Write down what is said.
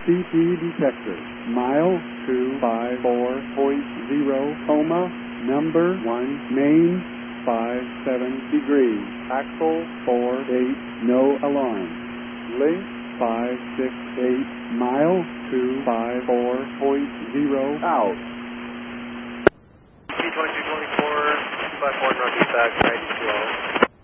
CP detector. Mile 254.0, Coma, number 1, main, 57 degrees. Axle 48, no alarm. Link 568, mile 254.0, out. T2224, 254 northeast back, 92.